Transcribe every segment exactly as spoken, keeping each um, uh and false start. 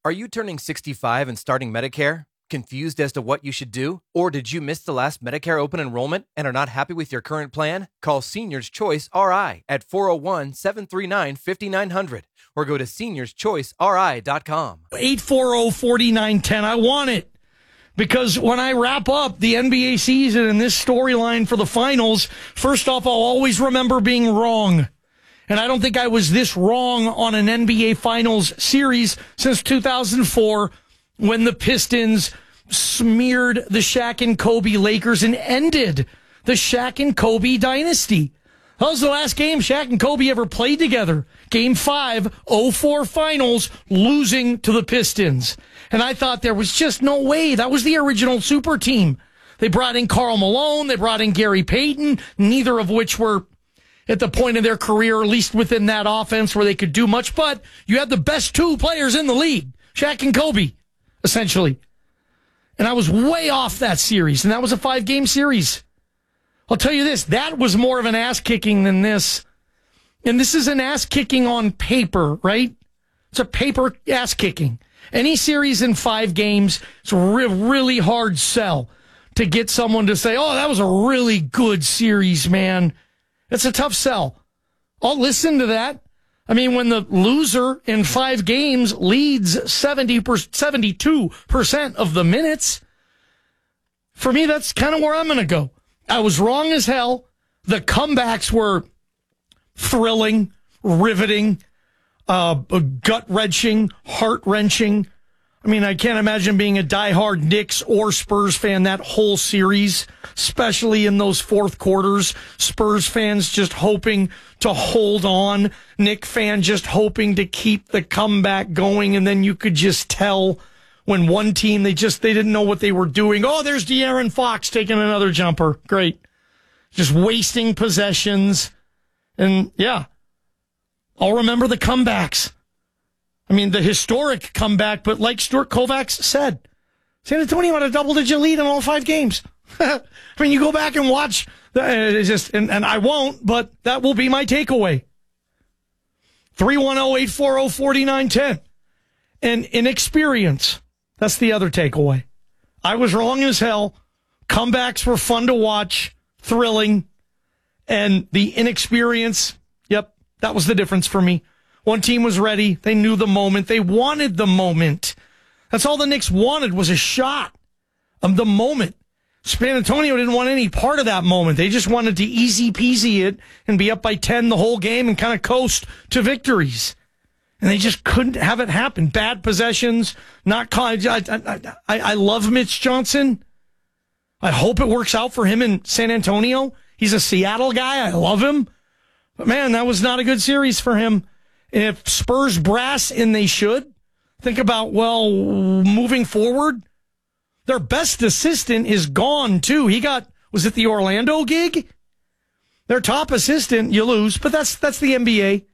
Are you turning sixty-five and starting Medicare? Confused as to what you should do? Or did you miss the last Medicare open enrollment and are not happy with your current plan? Call Seniors Choice R I at four oh one, seven three nine, five nine zero zero or go to seniors choice r i dot com. eight four zero, four nine one zero. I want it. Because when I wrap up the N B A season and this storyline for the finals, first off, I'll always remember being wrong. And I don't think I was this wrong on an N B A Finals series since two thousand four when the Pistons smeared the Shaq and Kobe Lakers and ended the Shaq and Kobe dynasty. That was the last game Shaq and Kobe ever played together. Game five, oh four finals, losing to the Pistons. And I thought there was just no way. That was the original super team. They brought in Karl Malone. They brought in Gary Payton, neither of which were at the point of their career, at least within that offense where they could do much. But you had the best two players in the league, Shaq and Kobe, essentially. And I was way off that series, and that was a five-game series. I'll tell you this, that was more of an ass-kicking than this. And this is an ass-kicking on paper, right? It's a paper ass-kicking. Any series in five games, it's a re- really hard sell to get someone to say, oh, that was a really good series, man. It's a tough sell. I'll listen to that. I mean, when the loser in five games leads seventy percent, seventy-two percent of the minutes, for me, that's kind of where I'm going to go. I was wrong as hell. The comebacks were thrilling, riveting, uh, gut-wrenching, heart-wrenching. I mean, I can't imagine being a diehard Knicks or Spurs fan that whole series, especially in those fourth quarters. Spurs fans just hoping to hold on. Knicks fan just hoping to keep the comeback going. And then you could just tell when one team, they just, they didn't know what they were doing. Oh, there's De'Aaron Fox taking another jumper. Great. Just wasting possessions. And yeah, I'll remember the comebacks. I mean, the historic comeback, but like Stuart Kovacs said, San Antonio had a double-digit lead in all five games. I mean, you go back and watch, the, it's just, and, and I won't, but that will be my takeaway. three one zero, eight four zero, four nine one zero. And inexperience, that's the other takeaway. I was wrong as hell. Comebacks were fun to watch, thrilling, and the inexperience, yep, that was the difference for me. One team was ready. They knew the moment. They wanted the moment. That's all the Knicks wanted was a shot of the moment. San Antonio didn't want any part of that moment. They just wanted to easy peasy it and be up by ten the whole game and kind of coast to victories. And they just couldn't have it happen. Bad possessions, not college. I, I, I, I love Mitch Johnson. I hope it works out for him in San Antonio. He's a Seattle guy. I love him. But man, that was not a good series for him. And if Spurs brass, and they should, think about, well, moving forward, their best assistant is gone, too. He got, was it the Orlando gig? Their top assistant, you lose, but that's that's the N B A.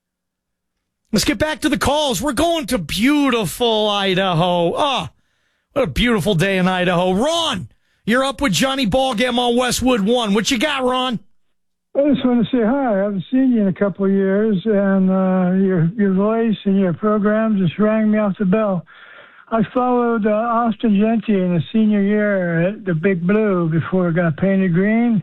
Let's get back to the calls. We're going to beautiful Idaho. Ah, oh, what a beautiful day in Idaho. Ron, you're up with Johnny Ballgame on Westwood One. What you got, Ron? I just want to say hi. I haven't seen you in a couple of years, and uh, your your voice and your program just rang me off the bell. I followed uh, Austin Genty in his senior year at the Big Blue before it got painted green.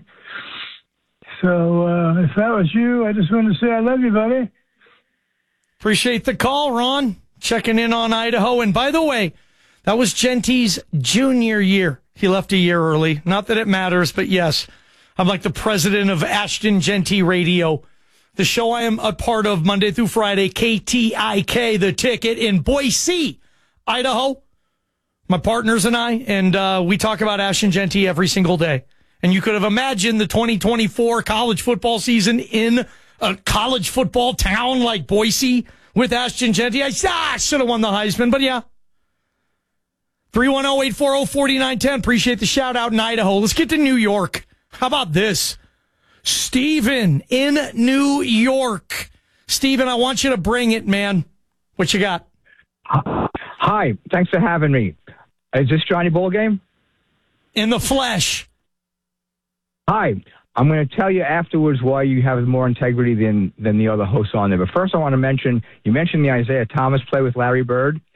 So uh, if that was you, I just wanted to say I love you, buddy. Appreciate the call, Ron. Checking in on Idaho. And by the way, that was Genty's junior year. He left a year early. Not that it matters, but yes. I'm like the president of Ashton Genty Radio, the show I am a part of Monday through Friday, K T I K, The Ticket in Boise, Idaho. My partners and I, and uh, we talk about Ashton Genty every single day. And you could have imagined the twenty twenty-four college football season in a college football town like Boise with Ashton Genty. I ah, should have won the Heisman, but yeah. three one zero, eight four zero, four nine one zero. Appreciate the shout out in Idaho. Let's get to New York. How about this? Steven in New York. Steven, I want you to bring it, man. What you got? Hi. Thanks for having me. Is this Johnny Ballgame? In the flesh. Hi. I'm going to tell you afterwards why you have more integrity than, than the other hosts on there. But first I want to mention, you mentioned the Isaiah Thomas play with Larry Bird.